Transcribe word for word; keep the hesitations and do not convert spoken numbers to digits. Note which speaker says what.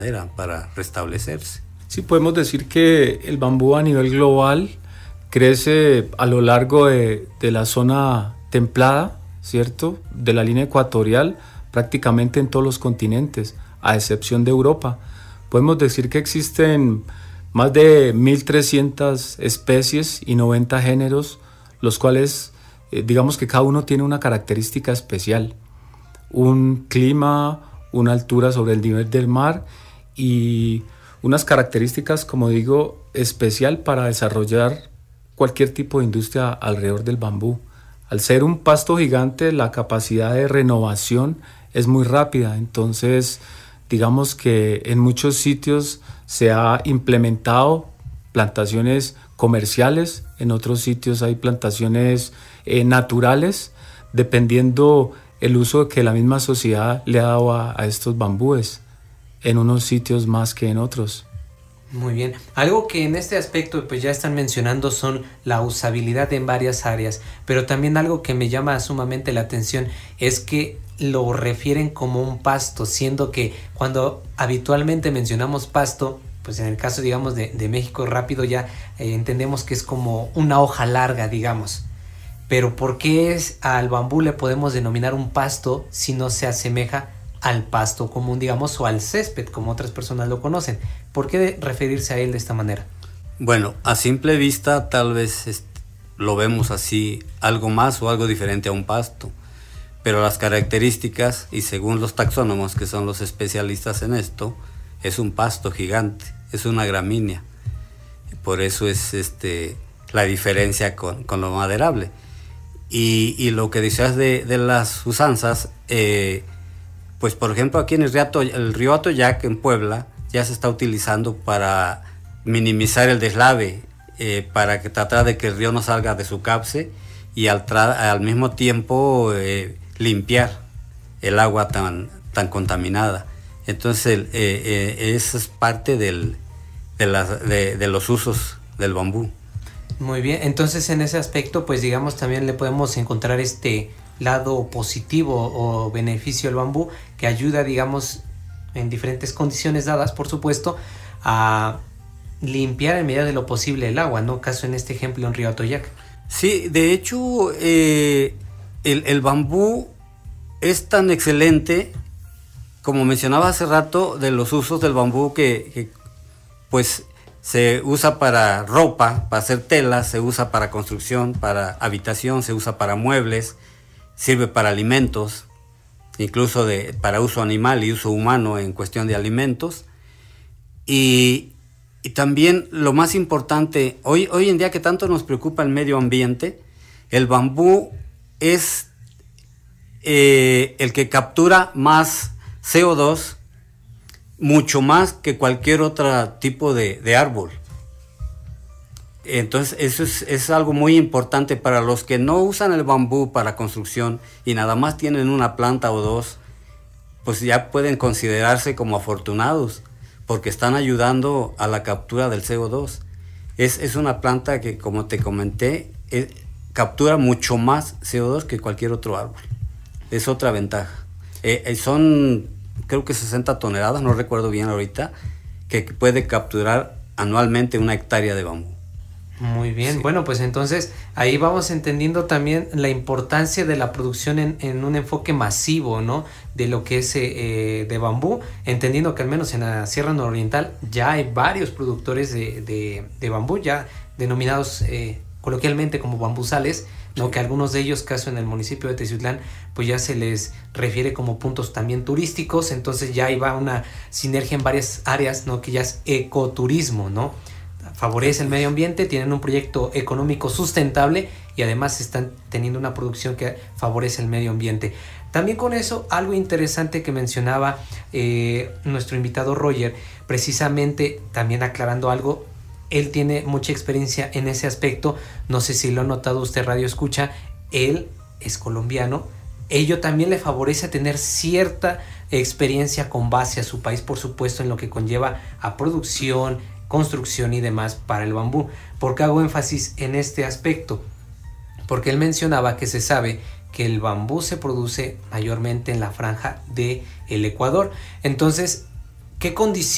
Speaker 1: para restablecerse.
Speaker 2: Sí, podemos decir que el bambú a nivel global crece a lo largo de, de la zona templada, ¿cierto? De la línea ecuatorial, prácticamente en todos los continentes, a excepción de Europa. Podemos decir que existen más de mil trescientas especies y noventa géneros, los cuales, eh, digamos que cada uno tiene una característica especial. Un clima, una altura sobre el nivel del mar y unas características, como digo, especial para desarrollar cualquier tipo de industria alrededor del bambú. Al ser un pasto gigante, la capacidad de renovación es muy rápida, entonces digamos que en muchos sitios se ha implementado plantaciones comerciales, en otros sitios hay plantaciones eh, naturales, dependiendo el uso que la misma sociedad le ha dado a, a estos bambúes, en unos sitios más que en otros.
Speaker 3: Muy bien. Algo que en este aspecto pues ya están mencionando son la usabilidad en varias áreas, pero también algo que me llama sumamente la atención es que lo refieren como un pasto, siendo que cuando habitualmente mencionamos pasto, pues en el caso digamos de, de México rápido ya eh, entendemos que es como una hoja larga, digamos. Pero ¿por qué es al bambú le podemos denominar un pasto si no se asemeja al pasto común, digamos, o al césped, como otras personas lo conocen? ¿Por qué referirse a él de esta manera?
Speaker 1: Bueno, a simple vista tal vez este, lo vemos así, algo más o algo diferente a un pasto, pero las características, y según los taxónomos, que son los especialistas en esto, es un pasto gigante, es una gramínea. Por eso es este, la diferencia con, con lo maderable. Y, y lo que decías de, de las usanzas, eh, pues por ejemplo aquí en el río, Atoyac, el río Atoyac en Puebla ya se está utilizando para minimizar el deslave, eh, para que tratar de que el río no salga de su cauce y al, tra- al mismo tiempo eh, limpiar el agua tan, tan contaminada. Entonces el, eh, eh, eso es parte del, de, las, de, de los usos del bambú.
Speaker 3: Muy bien, entonces en ese aspecto pues digamos también le podemos encontrar este lado positivo o beneficio al bambú que ayuda digamos en diferentes condiciones dadas por supuesto a limpiar en medida de lo posible el agua, ¿no? Caso en este ejemplo en Río Atoyac.
Speaker 1: Sí, de hecho eh, el, el bambú es tan excelente como mencionaba hace rato de los usos del bambú que, que pues se usa para ropa, para hacer telas, se usa para construcción, para habitación, se usa para muebles, sirve para alimentos, incluso de, para uso animal y uso humano en cuestión de alimentos. Y, y también lo más importante, hoy, hoy en día que tanto nos preocupa el medio ambiente, el bambú es eh, el que captura más C O dos, mucho más que cualquier otro tipo de, de árbol. Entonces eso es, es algo muy importante para los que no usan el bambú para construcción y nada más tienen una planta o dos, pues ya pueden considerarse como afortunados porque están ayudando a la captura del C O dos. Es, es una planta que, como te comenté, es, captura mucho más C O dos que cualquier otro árbol. Es otra ventaja. Eh, son creo que sesenta toneladas, no recuerdo bien ahorita, que puede capturar anualmente una hectárea de bambú.
Speaker 3: Muy bien,
Speaker 1: Sí.
Speaker 3: Bueno, pues entonces ahí vamos entendiendo también la importancia de la producción en, en un enfoque masivo, ¿no? De lo que es eh, de bambú, entendiendo que al menos en la Sierra Nororiental ya hay varios productores de, de, de bambú, ya denominados eh, coloquialmente como bambuzales, ¿no? Sí. Que algunos de ellos, caso en el municipio de Teciutlán, pues ya se les refiere como puntos también turísticos, entonces ya ahí va una sinergia en varias áreas, ¿no? Que ya es ecoturismo, ¿no? Favorece el medio ambiente, tienen un proyecto económico sustentable y además están teniendo una producción que favorece el medio ambiente. También con eso, algo interesante que mencionaba eh, nuestro invitado Roger, precisamente también aclarando algo, él tiene mucha experiencia en ese aspecto, no sé si lo ha notado usted, Radio Escucha, él es colombiano, ello también le favorece tener cierta experiencia con base a su país, por supuesto, en lo que conlleva a producción, construcción y demás para el bambú. ¿Por qué hago énfasis en este aspecto? Porque él mencionaba que se sabe que el bambú se produce mayormente en la franja del Ecuador. Entonces, ¿qué condiciones